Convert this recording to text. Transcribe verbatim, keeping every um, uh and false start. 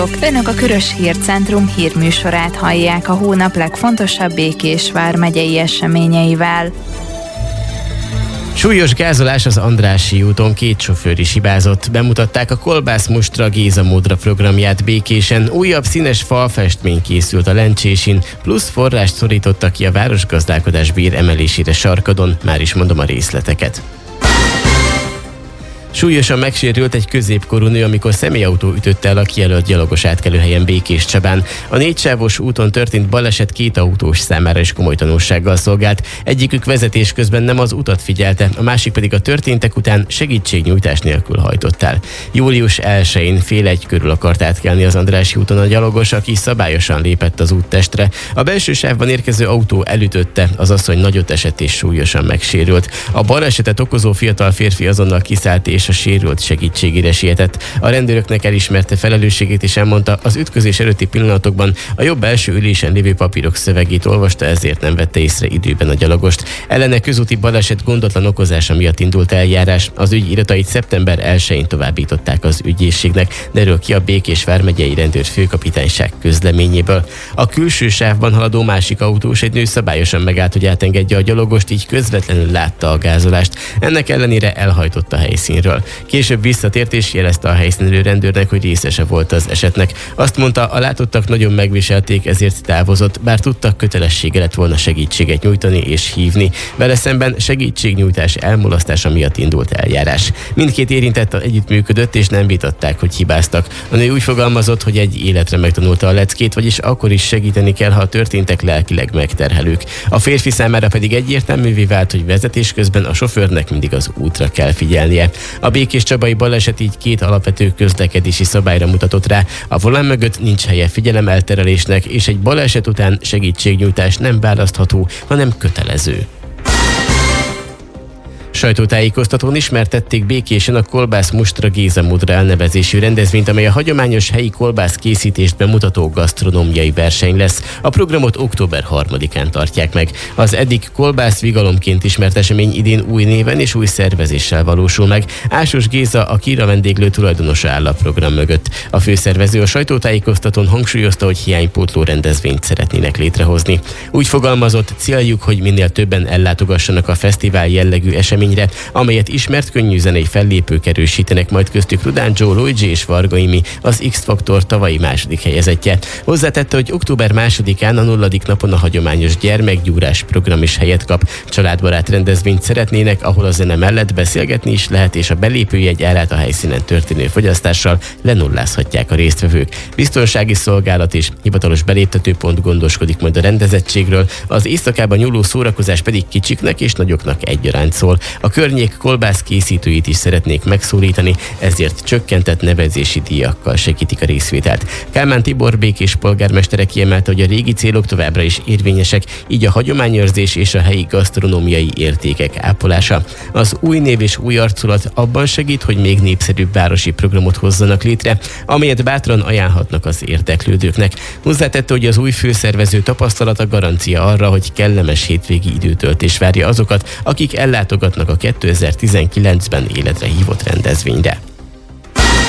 Önök a Körös Hírcentrum hírműsorát hallják a hónap legfontosabb Békés vármegyei eseményeivel. Súlyos gázolás az Andrássy úton, két sofőr is hibázott. Bemutatták a Kolbász Mustra Géza Módra programját Békésen. Újabb színes falfestmény készült a Lencsésin, plusz forrást szorítottak ki a városgazdálkodás bér emelésére Sarkadon. Már is mondom a részleteket. Súlyosan megsérült egy középkorú nő, amikor személyautó ütötte el a kijelölt gyalogos átkelőhelyen Békéscsabán. A négysávos úton történt baleset két autós számára is komoly tanulsággal szolgált. Egyikük vezetés közben nem az utat figyelte, a másik pedig a történtek után segítségnyújtás nélkül hajtott el. július elsején fél egy körül akart átkelni az Andrássy úton a gyalogos, aki szabályosan lépett az úttestre. A belső sávban érkező autó elütötte, az asszony nagyot esett és súlyosan megsérült. A balesetet okozó fiatal férfi azonnal kiszállt és a sérült segítségére sietett. A rendőröknek elismerte felelősségét és elmondta, az ütközés előtti pillanatokban a jobb belső ülésen lévő papírok szövegét olvasta, ezért nem vette észre időben a gyalogost. Ellene közúti baleset gondotlan okozása miatt indult eljárás. Az ügy iratait szeptember elsején továbbították az ügyészségnek, derül ki a Békés vármegyei rendőrfőkapitányság közleményéből. A külső sávban haladó másik autós, egy nő szabályosan megállt, hogy átengedje a gyalogost, így közvetlenül látta a gázolást. Ennek ellenére elhajtott a helyszínről. Később visszatért és jelezte a helyszínelő rendőrnek, hogy részese volt az esetnek. Azt mondta, a látottak nagyon megviselték, ezért távozott, bár tudtak, kötelessége lett volna segítséget nyújtani és hívni. Vele szemben segítségnyújtás elmulasztása miatt indult eljárás. Mindkét érintett együttműködött és nem vitatták, hogy hibáztak. A nő úgy fogalmazott, hogy egy életre megtanulta a leckét, vagyis akkor is segíteni kell, ha a történtek lelkileg megterhelők. A férfi számára pedig egyértelművé vált, hogy vezetés közben a sofőrnek mindig az útra kell figyelnie. A békéscsabai baleset így két alapvető közlekedési szabályra mutatott rá. A volán mögött nincs helye figyelemelterelésnek, és egy baleset után segítségnyújtás nem választható, hanem kötelező. Sajtótájékoztatón ismertették Békésen a Kolbász Mustra Géza Módra elnevezésű rendezvényt, amely a hagyományos helyi kolbász készítést bemutató gasztronómiai verseny lesz. A programot október harmadikán tartják meg. Az eddig kolbász vigalomként ismert esemény idén új néven és új szervezéssel valósul meg. Ásos Géza, a Kira vendéglő tulajdonosa áll a program mögött. A főszervező a sajtótájékoztatón hangsúlyozta, hogy hiánypótló rendezvényt szeretnének létrehozni. Úgy fogalmazott, céljuk, hogy minél többen ellátogassanak a fesztivál jellegű eseményre, amelyet ismert könnyűzenei fellépők erősítenek, majd köztük Rudán Joe, Luigi és Varga Imi, az X-Faktor tavalyi második helyezettje. Hozzátette, hogy október másodikán, a nulladik napon a hagyományos gyermekgyúrás program is helyet kap. Családbarát rendezvényt szeretnének, ahol a zene mellett beszélgetni is lehet, és a belépőjegy árát a helyszínen történő fogyasztással lenullázhatják a résztvevők. Biztonsági szolgálat és hivatalos beléptetőpont gondoskodik majd a rendezettségről, az éjszakában nyúló szórakozás pedig kicsiknek és nagyoknak egyaránt szól. A környék kolbász készítőit is szeretnék megszólítani, ezért csökkentett nevezési díjakkal segítik a részvételt. Kálmán Tibor békés polgármestere kiemelte, hogy a régi célok továbbra is érvényesek, így a hagyományőrzés és a helyi gasztronómiai értékek ápolása. Az új név és új arculat abban segít, hogy még népszerűbb városi programot hozzanak létre, amelyet bátran ajánlhatnak az érdeklődőknek. Hozzátette, hogy az új főszervező tapasztalata garancia arra, hogy kellemes hétvégi időtöltés várja azokat, akik ellátogatnak a kétezer-tizenkilencben életre hívott rendezvényre.